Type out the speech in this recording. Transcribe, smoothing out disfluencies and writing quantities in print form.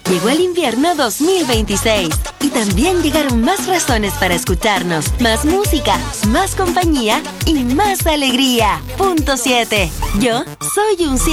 Llegó el invierno 2026 y también llegaron más razones para escucharnos, más música, más compañía y más alegría. Punto 7. Yo soy un